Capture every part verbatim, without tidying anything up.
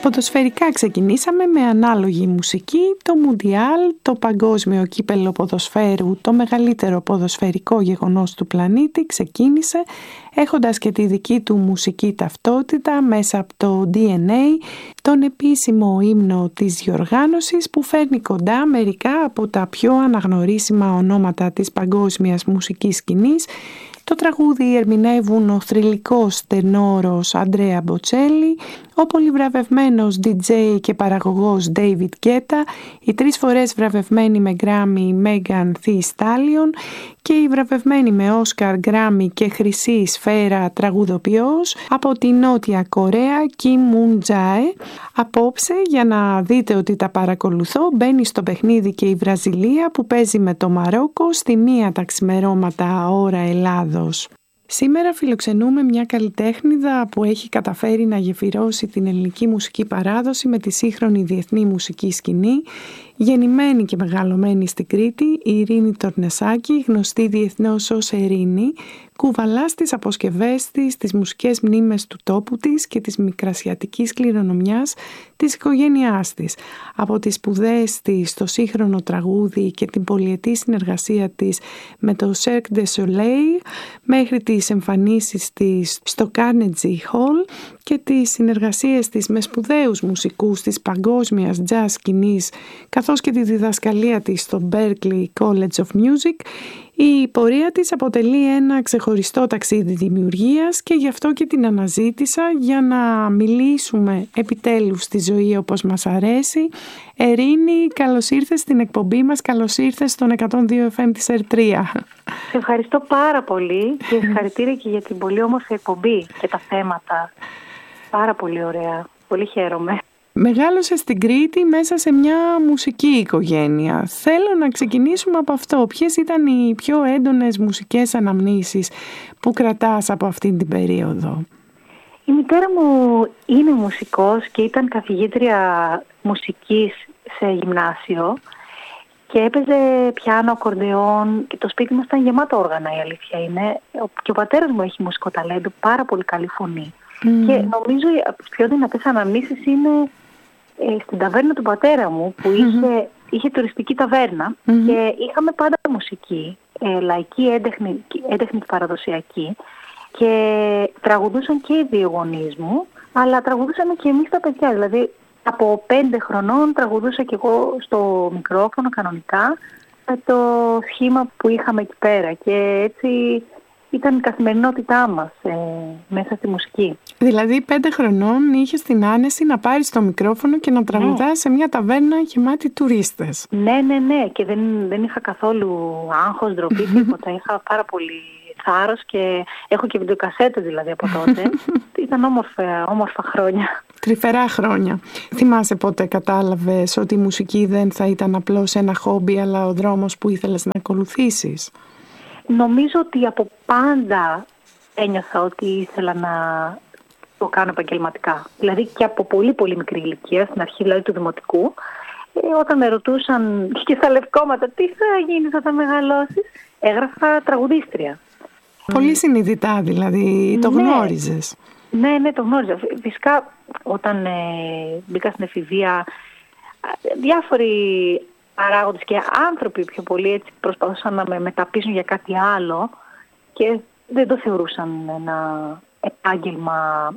Ποδοσφαιρικά ξεκινήσαμε με ανάλογη μουσική, το Μουντιάλ, το παγκόσμιο κύπελλο ποδοσφαίρου, το μεγαλύτερο ποδοσφαιρικό γεγονός του πλανήτη, ξεκίνησε έχοντας και τη δική του μουσική ταυτότητα μέσα από το ντι εν έι, τον επίσημο ύμνο της διοργάνωσης που φέρνει κοντά μερικά από τα πιο αναγνωρίσιμα ονόματα της παγκόσμιας μουσικής σκηνής. Το τραγούδι ερμηνεύουν ο θρυλικός τενόρος Αντρέα Μποτσέλη, ο πολυβραβευμένος ντι τζέι και παραγωγός David Guetta, η τρεις φορές βραβευμένη με Grammy Megan Thee Stallion και η βραβευμένη με Oscar, Grammy και χρυσή σφαίρα τραγουδοποιός από τη Νότια Κορέα Kim Moon Jae. Απόψε, για να δείτε ότι τα παρακολουθώ, μπαίνει στο παιχνίδι και η Βραζιλία που παίζει με το Μαρόκο στη μία τα ξημερώματα ώρα Ελλάδος. Σήμερα φιλοξενούμε μια καλλιτέχνηδα που έχει καταφέρει να γεφυρώσει την ελληνική μουσική παράδοση με τη σύγχρονη διεθνή μουσική σκηνή. Γεννημένη και μεγαλωμένη στην Κρήτη, η Ειρήνη Τορνεσάκη, γνωστή διεθνώς ως Ερίνη, κουβαλά στις αποσκευές της τις μουσικές μνήμες του τόπου της και της μικρασιατικής κληρονομιάς της οικογένειάς της. Από τις σπουδές της στο σύγχρονο τραγούδι και την πολυετή συνεργασία της με το Cirque du Soleil μέχρι τις εμφανίσεις της στο Carnegie Hall και τις συνεργασίες της με σπουδαίους μουσικούς της παγκόσμιας jazz σκηνής καθώς και τη διδασκαλία της στο Berklee College of Music, η πορεία της αποτελεί ένα ξεχωριστό ταξίδι δημιουργίας και γι' αυτό και την αναζήτησα για να μιλήσουμε επιτέλους στη ζωή όπως μας αρέσει. Ερίνη, καλώς ήρθες στην εκπομπή μας, καλώς ήρθες στον εκατόν δύο εφ εμ της ερ τρία. Σε ευχαριστώ πάρα πολύ και συγχαρητήρια και για την πολύ όμορφη εκπομπή και τα θέματα. Πάρα πολύ ωραία, πολύ χαίρομαι. Μεγάλωσε στην Κρήτη μέσα σε μια μουσική οικογένεια. Θέλω να ξεκινήσουμε από αυτό. Ποιες ήταν οι πιο έντονες μουσικές αναμνήσεις που κρατάς από αυτήν την περίοδο? Η μητέρα μου είναι μουσικός και ήταν καθηγήτρια μουσικής σε γυμνάσιο και έπαιζε πιάνο, ακορντεόν και το σπίτι μας ήταν γεμάτο όργανα, η αλήθεια είναι. Και ο πατέρας μου έχει μουσικό ταλέντο, πάρα πολύ καλή φωνή. Mm. Και νομίζω από τις πιο δυνατές αναμνήσεις είναι ε, στην ταβέρνα του πατέρα μου που είχε, mm-hmm. είχε τουριστική ταβέρνα mm-hmm. και είχαμε πάντα μουσική, ε, λαϊκή, έντεχνη, έντεχνη παραδοσιακή και τραγουδούσαν και οι δύο γονείς μου, αλλά τραγουδούσαμε και εμείς τα παιδιά, δηλαδή από πέντε χρονών τραγουδούσα και εγώ στο μικρόφωνο κανονικά με το σχήμα που είχαμε εκεί πέρα και έτσι ήταν η καθημερινότητά μας ε, μέσα στη μουσική. Δηλαδή πέντε χρονών είχες την άνεση να πάρεις το μικρόφωνο και να τραγουδάς ναι. σε μια ταβέρνα γεμάτη τουρίστες. Ναι, ναι, ναι και δεν, δεν είχα καθόλου άγχος, ντροπή, τίποτα. Είχα πάρα πολύ θάρρος και έχω και βιντεοκασέτες δηλαδή από τότε. Ήταν όμορφα, όμορφα χρόνια. Τρυφερά χρόνια. Θυμάσαι πότε κατάλαβες ότι η μουσική δεν θα ήταν απλώς ένα χόμπι αλλά ο δρόμος που ήθελες να ακολουθήσεις? Νομίζω ότι από πάντα ένιωθα ότι ήθελα να το κάνω επαγγελματικά. Δηλαδή και από πολύ πολύ μικρή ηλικία, στην αρχή δηλαδή του δημοτικού, ε, όταν με ρωτούσαν και στα λευκόματα τι θα γίνεις όταν μεγαλώσεις, έγραφα τραγουδίστρια. Πολύ συνειδητά δηλαδή, το ναι. γνώριζες. Ναι, ναι, το γνώριζα. Φυσικά όταν ε, μπήκα στην εφηβεία, διάφοροι παράγοντες και άνθρωποι πιο πολύ έτσι προσπαθούσαν να με μεταπίσουν για κάτι άλλο και δεν το θεωρούσαν ένα επάγγελμα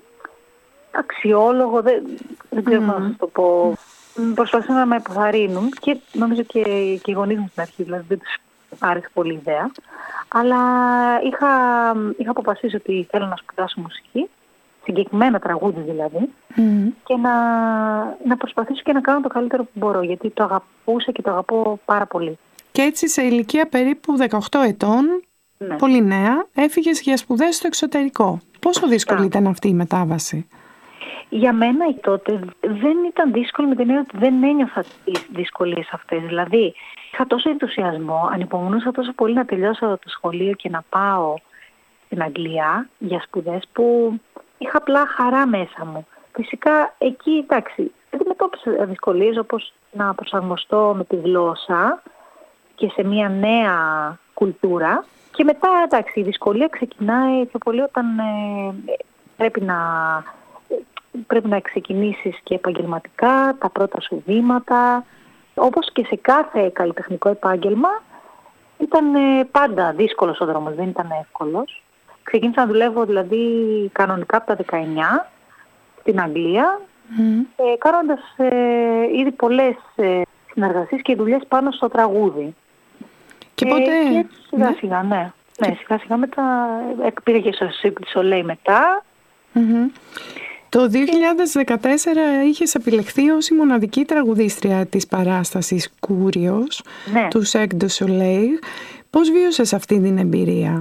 αξιόλογο, δεν, δεν ξέρω mm. να σας το πω. Προσπαθούσαν να με αποθαρρύνουν και νομίζω και, και οι γονείς μου στην αρχή, δηλαδή δεν τους άρεσε πολύ η ιδέα. Αλλά είχα, είχα αποφασίσει ότι θέλω να σπουδάσω μουσική, συγκεκριμένα τραγούδι δηλαδή, mm. και να, να προσπαθήσω και να κάνω το καλύτερο που μπορώ, γιατί το αγαπούσα και το αγαπώ πάρα πολύ. Και έτσι σε ηλικία περίπου δεκαοκτώ ετών, ναι. πολύ νέα, έφυγες για σπουδές στο εξωτερικό. Πόσο δύσκολη yeah. ήταν αυτή η μετάβαση? Για μένα τότε δεν ήταν δύσκολη με την έννοια ότι δεν ένιωθα τις δυσκολίες αυτές. Δηλαδή, είχα τόσο ενθουσιασμό, ανυπομονούσα τόσο πολύ να τελειώσω το σχολείο και να πάω στην Αγγλία για σπουδές που είχα απλά χαρά μέσα μου. Φυσικά εκεί, εντάξει, αντιμετώπισα δυσκολίες όπως να προσαρμοστώ με τη γλώσσα και σε μια νέα κουλτούρα. Και μετά, εντάξει, η δυσκολία ξεκινάει πιο πολύ όταν ε, πρέπει να πρέπει να ξεκινήσεις και επαγγελματικά, τα πρώτα σου βήματα. Όπως και σε κάθε καλλιτεχνικό επάγγελμα, ήταν πάντα δύσκολος ο δρόμος, δεν ήταν εύκολος. Ξεκίνησα να δουλεύω δηλαδή κανονικά από τα δεκαεννιά στην Αγγλία, mm. ε, κάνοντας ε, ήδη πολλές ε, συνεργασίες και δουλειές πάνω στο τραγούδι. Και πότε... Ε, και έτσι σιγά σιγά, ναι. ναι. ναι σιγά σιγά μετά, πήγα και στο Cirque du Soleil μετά. Mm-hmm. Το δύο χιλιάδες δεκατέσσερα είχες επιλεχθεί ως η μοναδική τραγουδίστρια της παράστασης Κούριος, ναι. του Cirque du Soleil. Πώς βίωσες αυτή την εμπειρία?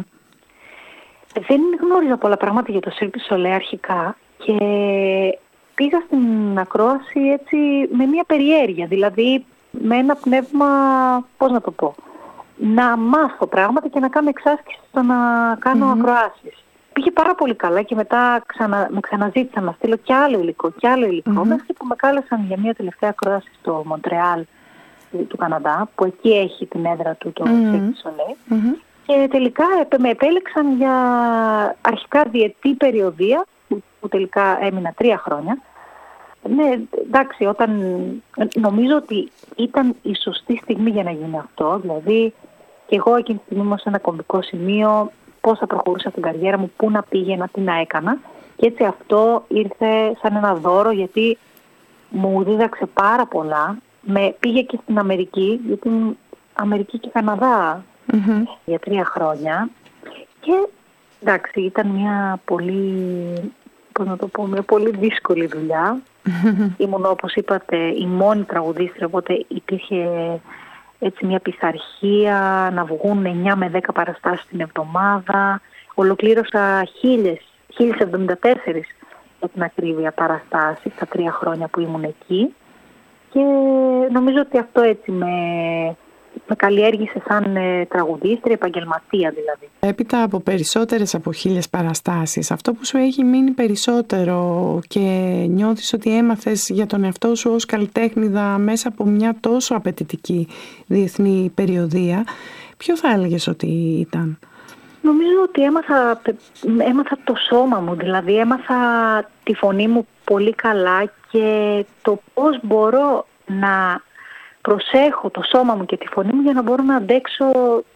Δεν γνώριζα πολλά πράγματα για το Cirque du Soleil αρχικά και πήγα στην ακρόαση έτσι με μια περιέργεια, δηλαδή με ένα πνεύμα, πώς να το πω, να μάθω πράγματα και να κάνω εξάσκηση στο να κάνω mm-hmm. ακροάσεις. Πήγε πάρα πολύ καλά και μετά ξανα, με ξαναζήτησαν να στείλω κι άλλο υλικό κι άλλο υλικό, mm-hmm. μέχρι που με κάλεσαν για μια τελευταία ακρόαση στο Μοντρεάλ του Καναδά, που εκεί έχει την έδρα του το mm-hmm. Cirque du Soleil. Mm-hmm. Και τελικά με επέλεξαν για αρχικά διετή περιοδία, που, που τελικά έμεινα τρία χρόνια. Ναι, εντάξει, όταν νομίζω ότι ήταν η σωστή στιγμή για να γίνει αυτό, δηλαδή και εγώ εκείνη τη στιγμή ήμουν σε ένα κομβικό σημείο, πώς θα προχωρούσα την καριέρα μου, πού να πήγαινα, τι να έκανα. Και έτσι αυτό ήρθε σαν ένα δώρο, γιατί μου δίδαξε πάρα πολλά. Με πήγε και στην Αμερική, γιατί Αμερική και Καναδά mm-hmm. για τρία χρόνια. Και εντάξει, ήταν μια πολύ, πώς να το πω, μια πολύ δύσκολη δουλειά. Mm-hmm. Ήμουν, όπως είπατε, η μόνη τραγουδίστρια, οπότε υπήρχε έτσι μια πειθαρχία να βγουν εννιά με δέκα παραστάσεις την εβδομάδα. Ολοκλήρωσα χίλιες εβδομήντα τέσσερα για την ακρίβεια παραστάσεις τα τρία χρόνια που ήμουν εκεί. Και νομίζω ότι αυτό έτσι με, με καλλιέργησε σαν ε, τραγουδίστρια, επαγγελματία δηλαδή. Έπειτα από περισσότερες από χίλιες παραστάσεις, αυτό που σου έχει μείνει περισσότερο και νιώθεις ότι έμαθες για τον εαυτό σου ως καλλιτέχνηδα μέσα από μια τόσο απαιτητική διεθνή περιοδεία, ποιο θα έλεγες ότι ήταν? Νομίζω ότι έμαθα, έμαθα το σώμα μου, δηλαδή έμαθα τη φωνή μου πολύ καλά και το πώς μπορώ να προσέχω το σώμα μου και τη φωνή μου για να μπορώ να αντέξω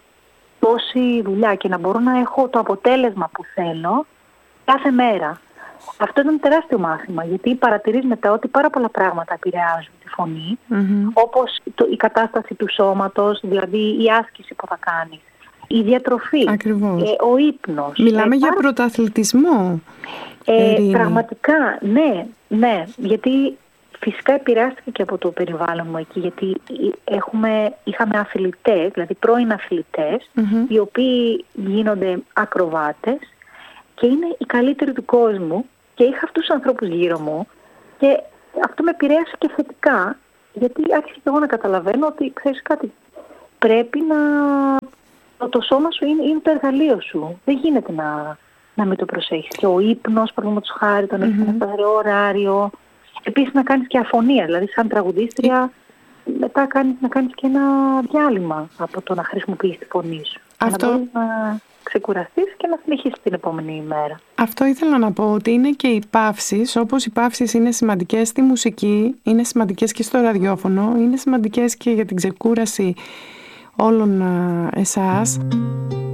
τόση δουλειά και να μπορώ να έχω το αποτέλεσμα που θέλω κάθε μέρα. Αυτό ήταν τεράστιο μάθημα, γιατί παρατηρείς μετά ότι πάρα πολλά πράγματα επηρεάζουν τη φωνή, mm-hmm. όπως το, η κατάσταση του σώματος, δηλαδή η άσκηση που θα κάνεις, η διατροφή, ε, ο ύπνος. Μιλάμε ε, για πάρα... πρωταθλητισμό. Ε, πραγματικά, ναι, ναι, γιατί φυσικά επηρεάστηκα και από το περιβάλλον μου εκεί, γιατί έχουμε, είχαμε αθλητές, δηλαδή πρώην αθλητές, mm-hmm. οι οποίοι γίνονται ακροβάτες και είναι οι καλύτεροι του κόσμου και είχα αυτούς τους ανθρώπους γύρω μου και αυτό με επηρέασε και θετικά, γιατί άρχισα και εγώ να καταλαβαίνω ότι, ξέρεις κάτι, πρέπει να... το σώμα σου είναι, είναι το εργαλείο σου, δεν γίνεται να... να μην το προσέχεις. Και ο ύπνος, παραδείγματος χάρη, τον έχεις mm-hmm. ένα σταθερό ωράριο. Επίσης να κάνεις και αφωνία, δηλαδή σαν τραγουδίστρια, μετά κάνεις, να κάνεις και ένα διάλειμμα από το να χρησιμοποιείς τη φωνή σου. Αυτό... Να μπορείς να ξεκουραστείς και να συνεχίσεις την επόμενη ημέρα. Αυτό ήθελα να πω, ότι είναι και οι παύσεις, όπως οι παύσεις είναι σημαντικές στη μουσική, είναι σημαντικές και στο ραδιόφωνο, είναι σημαντικές και για την ξεκούραση όλων εσάς.